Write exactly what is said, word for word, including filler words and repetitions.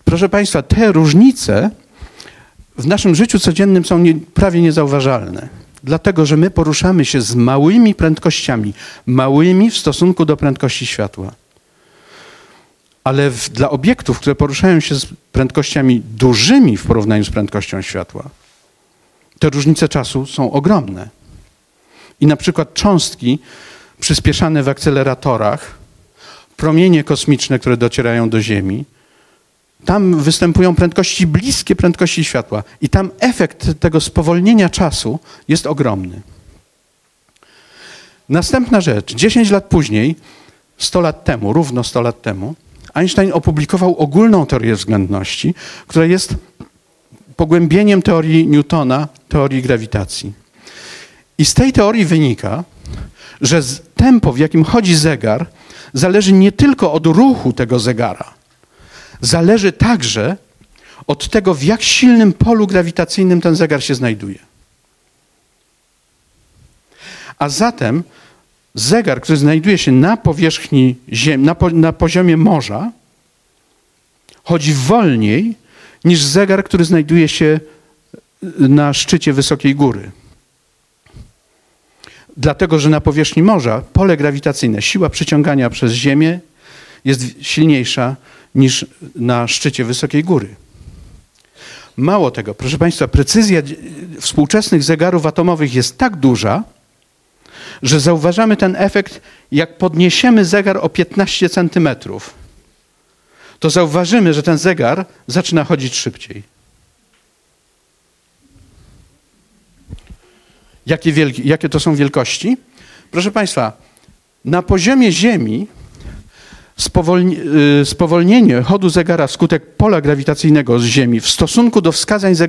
Proszę Państwa, te różnice w naszym życiu codziennym są nie, prawie niezauważalne. Dlatego, że my poruszamy się z małymi prędkościami, małymi w stosunku do prędkości światła. Ale w, dla obiektów, które poruszają się z prędkościami dużymi w porównaniu z prędkością światła, te różnice czasu są ogromne. I na przykład cząstki przyspieszane w akceleratorach, promienie kosmiczne, które docierają do Ziemi, tam występują prędkości bliskie prędkości światła i tam efekt tego spowolnienia czasu jest ogromny. Następna rzecz. dziesięć lat później, sto lat temu, równo sto lat temu, Einstein opublikował ogólną teorię względności, która jest pogłębieniem teorii Newtona, teorii grawitacji. I z tej teorii wynika, że tempo, w jakim chodzi zegar, zależy nie tylko od ruchu tego zegara, zależy także od tego, w jak silnym polu grawitacyjnym ten zegar się znajduje. A zatem zegar, który znajduje się na powierzchni Ziemi, na, po, na poziomie morza, chodzi wolniej niż zegar, który znajduje się na szczycie wysokiej góry. Dlatego, że na powierzchni morza pole grawitacyjne, siła przyciągania przez Ziemię jest silniejsza niż na szczycie wysokiej góry. Mało tego, proszę Państwa, precyzja współczesnych zegarów atomowych jest tak duża, że zauważamy ten efekt, jak podniesiemy zegar o piętnaście centymetrów. To zauważymy, że ten zegar zaczyna chodzić szybciej. Jakie, wielki, jakie to są wielkości? Proszę Państwa, na poziomie Ziemi spowolni, spowolnienie chodu zegara wskutek pola grawitacyjnego z Ziemi w stosunku do wskazań zegara